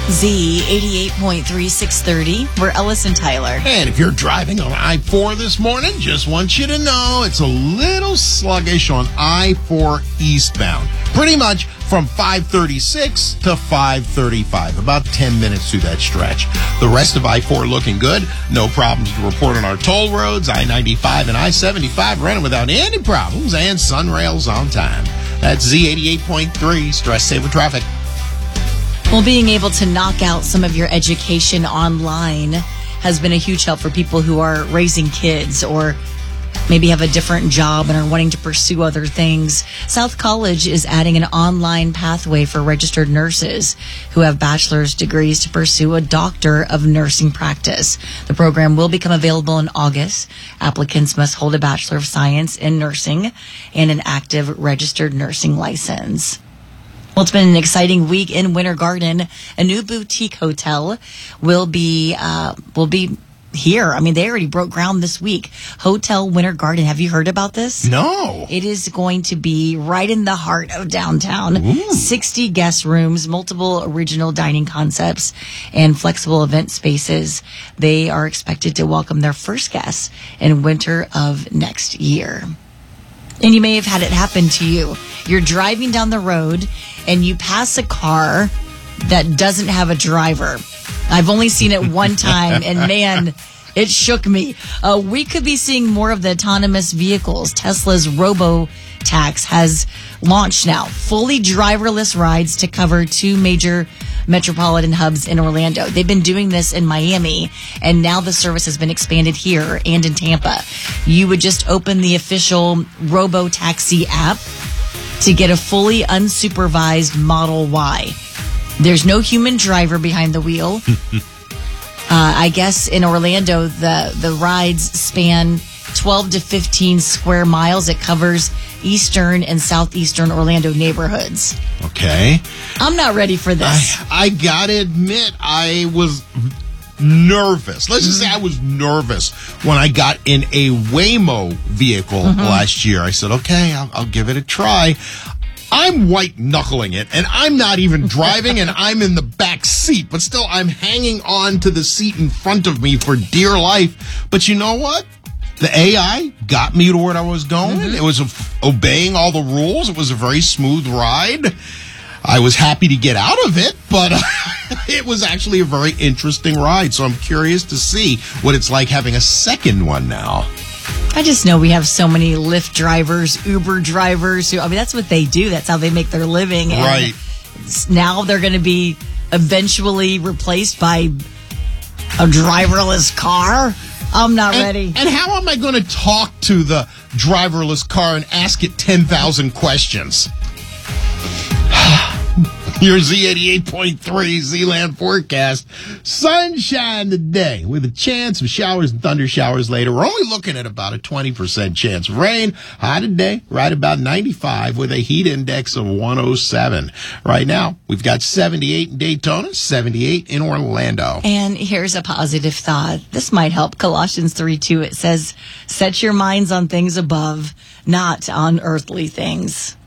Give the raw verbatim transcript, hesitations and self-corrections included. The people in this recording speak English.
Z eighty-eight point three, six thirty. We're Ellis and Tyler. And if you're driving on I four this morning, just want you to know it's a little sluggish on I four eastbound. Pretty much from five thirty-six to five thirty-five. About ten minutes through that stretch. The rest of I four looking good. No problems to report on our toll roads. I ninety-five and I seventy-five running without any problems. And Sunrail's on time. That's Z eighty-eight point three. Stress saver traffic. Well, being able to knock out some of your education online has been a huge help for people who are raising kids or maybe have a different job and are wanting to pursue other things. South College is adding an online pathway for registered nurses who have bachelor's degrees to pursue a doctor of nursing practice. The program will become available in August. Applicants must hold a Bachelor of Science in Nursing and an active registered nursing license. Well, it's been an exciting week in Winter Garden. A new boutique hotel will be uh, will be here. I mean, they already broke ground this week. Hotel Winter Garden. Have you heard about this? No. It is going to be right in the heart of downtown. Ooh. sixty guest rooms, multiple original dining concepts, and flexible event spaces. They are expected to welcome their first guests in winter of next year. And you may have had it happen to you. You're driving down the road and you pass a car that doesn't have a driver. I've only seen it one time, and man, it shook me. Uh, we could be seeing more of the autonomous vehicles. Tesla's RoboTax has launched now. Fully driverless rides to cover two major metropolitan hubs in Orlando. They've been doing this in Miami, and now the service has been expanded here and in Tampa. You would just open the official RoboTaxi app to get a fully unsupervised Model Y. There's no human driver behind the wheel. uh, I guess in Orlando, the, the rides span twelve to fifteen square miles. It covers eastern and southeastern Orlando neighborhoods. Okay. I'm not ready for this. I, I gotta admit, I was nervous. Let's just say I was nervous when I got in a Waymo vehicle mm-hmm. last year. I said, okay, I'll, I'll give it a try. I'm white knuckling it, and I'm not even driving, and I'm in the back seat, but still I'm hanging on to the seat in front of me for dear life. But you know what? The A I got me to where I was going. Mm-hmm. It was a, obeying all the rules. It was a very smooth ride. I was happy to get out of it, but uh, it was actually a very interesting ride. So I'm curious to see what it's like having a second one now. I just know we have so many Lyft drivers, Uber drivers who, I mean, that's what they do. That's how they make their living. And right. Now they're going to be eventually replaced by a driverless car. I'm not and, ready. And how am I going to talk to the driverless car and ask it ten thousand questions? Your Z eighty-eight point three Z-Land forecast. Sunshine today with a chance of showers and thunder showers later. We're only looking at about a twenty percent chance of rain. High today, right about ninety-five with a heat index of one oh seven. Right now, we've got seventy-eight in Daytona, seventy-eight in Orlando. And here's a positive thought. This might help. Colossians three two, it says, set your minds on things above, not on earthly things.